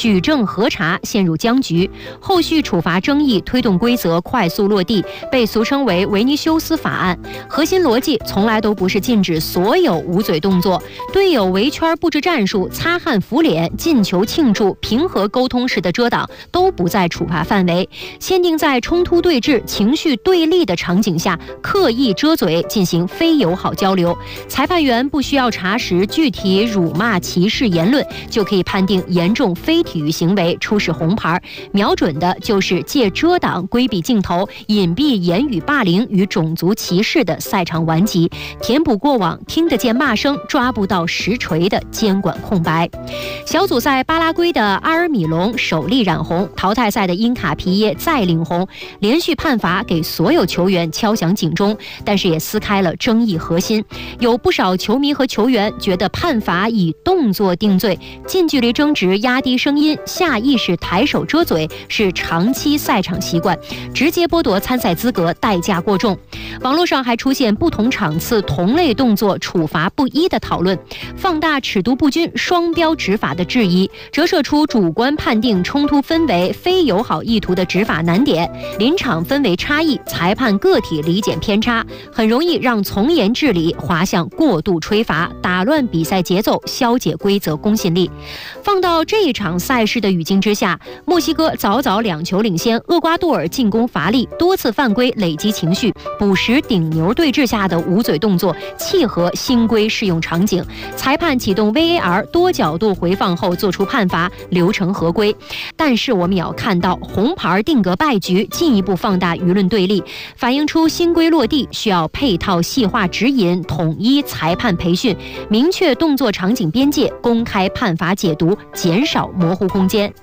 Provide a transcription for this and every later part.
举证核查陷入僵局，后续处罚争议推动规则快速落地，被俗称为维尼修斯法案。核心逻辑从来都不是禁止所有捂嘴动作，队友围圈布置战术、擦汗扶脸、进球庆祝、平和沟通时的遮挡都不在处罚范围，限定在冲突对峙、情绪对立的场景下刻意遮嘴进行非友好交流。裁判员不需要查实具体辱骂歧视言论，就可以判定严重非体育行为，出示红牌，瞄准的就是借遮挡、规避镜头、隐蔽言语霸凌与种族歧视的赛场顽疾，填补过往听得见骂声抓不到实锤的监管空白。小组赛巴拉圭的阿尔米隆首例染红，淘汰赛的因卡皮耶再领红，连续判罚给所有球员敲响警钟，但是也撕开了争议核心。有不少球迷和球员觉得判罚以动作定罪，近距离争执压低声音、下意识抬手遮嘴是长期赛场习惯，直接剥夺参赛资格，代价过重。网络上还出现不同场次同类动作处罚不一的讨论，放大尺度不均、双标执法的质疑，折射出主观判定冲突氛围、非友好意图的执法难点。临场氛围差异、裁判个体理解偏差，很容易让从严治理滑向过度吹罚，打乱比赛节奏，消解规则公信力。放到这一场赛事的语境之下，墨西哥早早2球领先，厄瓜多尔进攻乏力，多次犯规累积情绪，捕食顶牛对峙下的捂嘴动作，契合新规适用场景。裁判启动 VAR 多角度回放后作出判罚，流程合规。但是我们也要看到，红牌定格败局，进一步放大舆论对立，反映出新规落地需要配套细化指引、统一裁判培训、明确动作场景边界、公开判罚解读，减少模糊空间。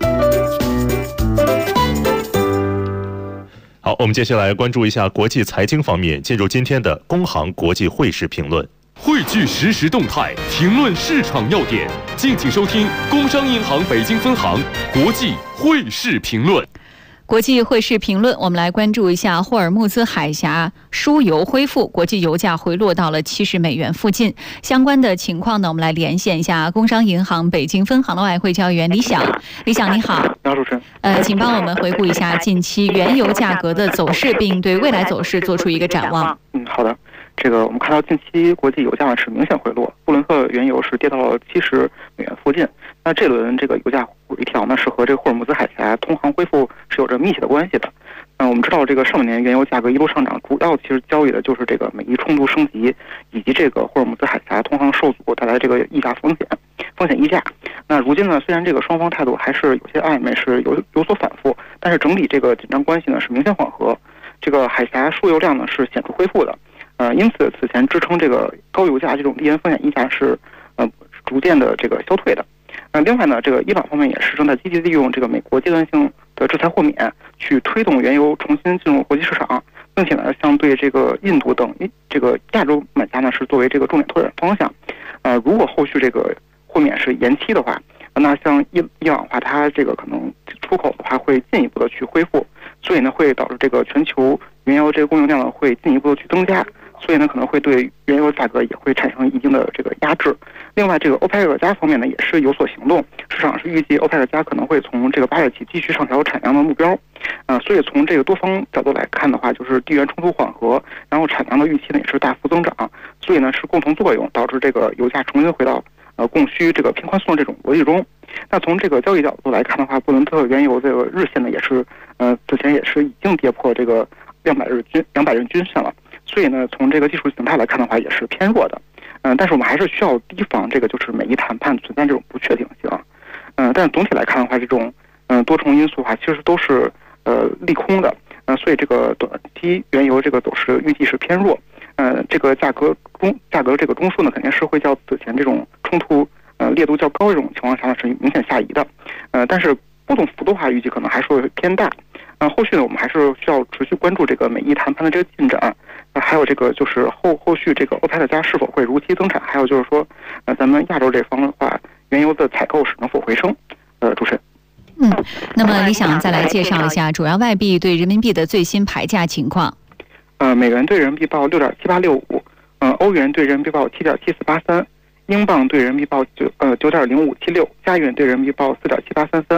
好，我们接下来关注一下国际财经方面，进入今天的工行国际汇市评论。 汇聚实时动态，评论市场要点，敬请收听工商银行北京分行国际汇市评论。 国际汇市评论，我们来关注一下霍尔木兹海峡输油恢复，国际油价回落到了70美元附近。相关的情况呢，我们来连线一下工商银行北京分行的外汇交易员李想。李想你好。 你好，主持人。 请帮我们回顾一下近期原油价格的走势，并对未来走势做出一个展望。 好的。我们看到近期国际油价是明显回落，布伦特原油是跌到了70美元附近。那这轮油价回调呢，是和霍尔木兹海峡通航恢复是有着密切的关系的。我们知道上半年原油价格一路上涨，主要其实交易的就是美伊冲突升级以及霍尔木兹海峡通航受阻带来溢价风险溢价。那如今呢，虽然双方态度还是有些暧昧，是有所反复，但是整体紧张关系呢是明显缓和。海峡输油量呢是显著恢复的。因此此前支撑高油价地缘风险溢价是逐渐的消退的。另外呢，伊朗方面也是正在积极利用美国阶段性的制裁豁免，去推动原油重新进入国际市场，并且呢，像对印度等亚洲买家呢是作为重点拓展方向。如果后续豁免是延期的话，那像伊朗的话，它可能出口的话会进一步的去恢复，所以呢会导致全球原油供应量呢会进一步的去增加。所以呢，可能会对原油价格也会产生一定的压制。另外，欧佩克加方面呢也是有所行动，市场是预计欧佩克加可能会从8月起继续上调产量的目标。所以从多方角度来看的话，就是地缘冲突缓和，然后产量的预期呢也是大幅增长，所以呢是共同作用导致油价重新回到供需偏宽松的逻辑中。那从交易角度来看的话，布伦特原油日线呢也是此前也是已经跌破200日均线了。所以呢，从技术形态来看的话，也是偏弱的。但是我们还是需要提防就是美伊谈判存在不确定性。但是总体来看的话，多重因素的话，其实都是利空的。所以短期原油走势预计是偏弱。价格中枢呢，肯定是会较此前冲突烈度较高的情况下呢是明显下移的。但是波动幅度的话，预计可能还是会偏大。后续呢，我们还是需要持续关注美伊谈判的进展。还有就是后续欧佩克加是否会如期增产，还有就是说，咱们亚洲这方的话，原油的采购是能否回升？主持人。 那么李想再来介绍一下主要外币对人民币的最新牌价情况。 美元对人民币报6.7865，欧元对人民币报7.7483，英镑对人民币报9.0576，加元对人民币报4.7833。